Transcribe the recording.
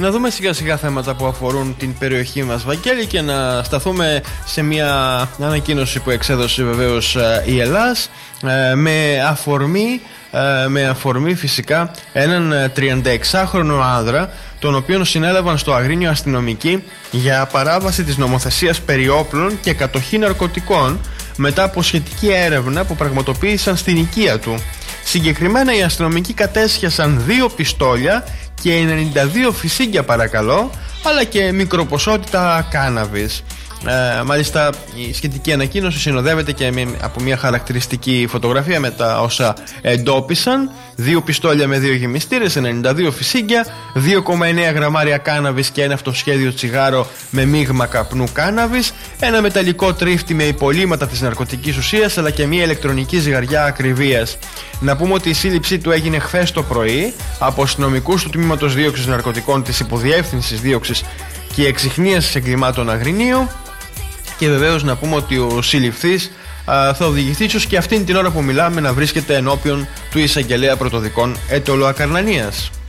Να δούμε σιγά σιγά θέματα που αφορούν την περιοχή μας, Βαγγέλη, και να σταθούμε σε μια ανακοίνωση που εξέδωσε βεβαίως η Ελλάς με αφορμή φυσικά έναν 36χρονο άνδρα, τον οποίον συνέλαβαν στο Αγρίνιο αστυνομικοί για παράβαση της νομοθεσίας περί όπλων και κατοχή ναρκωτικών μετά από σχετική έρευνα που πραγματοποίησαν στην οικία του. Συγκεκριμένα οι αστυνομικοί κατέσχεσαν 2 πιστόλια και 92 φυσίγγια, παρακαλώ, αλλά και μικροποσότητα κάναβης. Μάλιστα η σχετική ανακοίνωση συνοδεύεται και από μια χαρακτηριστική φωτογραφία με τα όσα εντόπισαν: 2 πιστόλια με 2 γεμιστήρες, 92 φυσίγγια, 2,9 γραμμάρια κάναβης και ένα αυτοσχέδιο τσιγάρο με μείγμα καπνού κάναβης, ένα μεταλλικό τρίφτη με υπολείμματα της ναρκωτικής ουσίας, αλλά και μια ηλεκτρονική ζυγαριά ακριβίας. Να πούμε ότι η σύλληψή του έγινε χθες το πρωί από αστυνομικούς του Τμήματος Δίωξης Ναρκωτικών της Υποδιεύθυνσης Δίωξης και Εξιχνίασης Εγκλημάτων Αγρινίου. Και βεβαίως να πούμε ότι ο σύλληφθης θα οδηγηθεί ίσως και αυτήν την ώρα που μιλάμε να βρίσκεται ενώπιον του εισαγγελέα πρωτοδικών Αιτωλοακαρνανίας.